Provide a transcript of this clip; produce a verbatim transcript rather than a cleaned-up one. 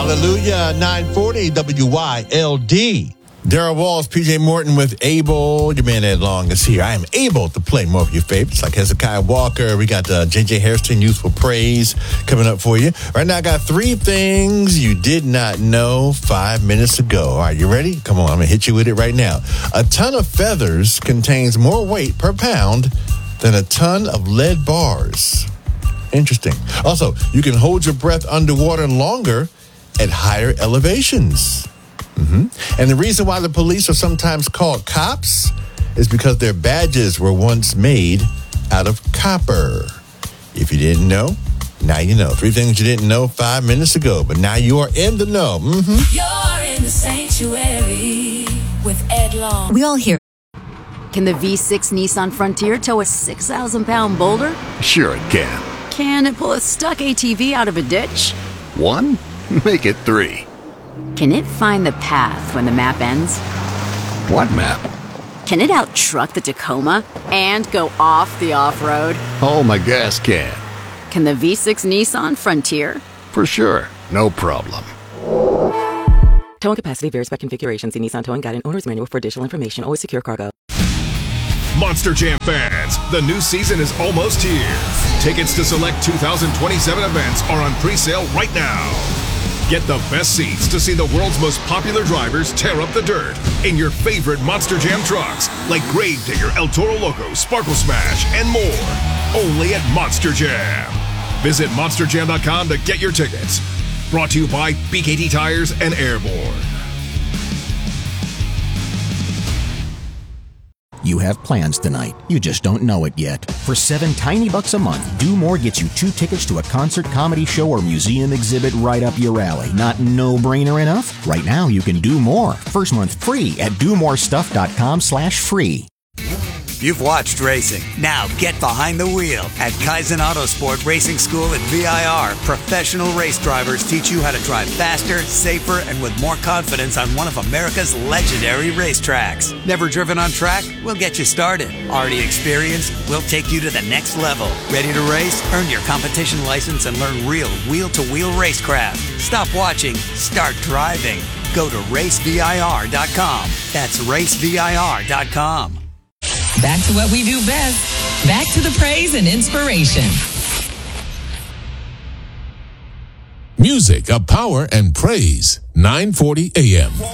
Hallelujah. nine forty W Y L D. Darryl Walls, P J Morton with Able. Your man Ed Long is here. I am able to play more of your favorites like Hezekiah Walker. We got uh, J J Hairston, Youthful Praise coming up for you. Right now, I got three things you did not know five minutes ago. All right, you ready? Come on, I'm going to hit you with it right now. A ton of feathers contains more weight per pound than a ton of lead bars. Interesting. Also, you can hold your breath underwater longer at higher elevations. Mm-hmm. And the reason why the police are sometimes called cops is because their badges were once made out of copper. If you didn't know, now you know. Three things you didn't know five minutes ago, but now you are in the know. Mm-hmm. You're in the sanctuary with Ed Long. We all hear. Can the V six Nissan Frontier tow a six thousand pound boulder? Sure it can. Can it pull a stuck A T V out of a ditch? One? Make it three. Can it find the path when the map ends? What map? Can it out-truck the Tacoma and go off the off-road? Oh, my gas can. Can the V six Nissan Frontier? For sure. No problem. Towing capacity varies by configuration. See Nissan Towing Guide and Owner's Manual for additional information. Always secure cargo. Monster Jam fans, the new season is almost here. Tickets to select two thousand twenty-seven events are on pre-sale right now. Get the best seats to see the world's most popular drivers tear up the dirt in your favorite Monster Jam trucks, like Gravedigger, El Toro Loco, Sparkle Smash, and more. Only at Monster Jam. Visit monster jam dot com to get your tickets. Brought to you by B K T Tires and Airborne. You have plans tonight. You just don't know it yet. For seven tiny bucks a month, Do More gets you two tickets to a concert, comedy show, or museum exhibit right up your alley. Not no-brainer enough? Right now, you can do more. First month free at do more stuff dot com slash free. You've watched racing. Now get behind the wheel. At Kaizen Autosport Racing School at V I R, professional race drivers teach you how to drive faster, safer, and with more confidence on one of America's legendary racetracks. Never driven on track? We'll get you started. Already experienced? We'll take you to the next level. Ready to race? Earn your competition license and learn real wheel-to-wheel racecraft. Stop watching. Start driving. Go to race V I R dot com. That's race V I R dot com. Back to what we do best. Back to the praise and inspiration. Music of power and praise. nine forty A M